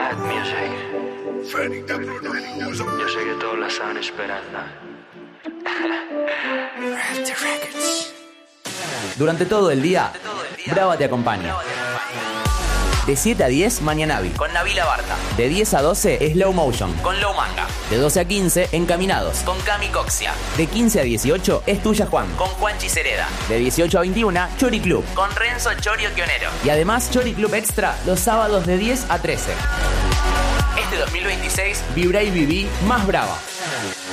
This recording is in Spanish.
Bad Music. Yo sé que todos la estaban esperando. Durante todo el día, Brava te acompaña. De 7 a 10, Mañanavi, con Nabila Barta. De 10 a 12, Slow Motion, con Low Manga. De 12 a 15, Encaminados, con Cami Coxia. De 15 a 18, Es Tuya Juan, con Juanchi Cereda. De 18 a 21, Chori Club, con Renzo Chorio Quionero. Y además, Chori Club Extra, los sábados de 10 a 13. Este 2026, vibra y viví más brava.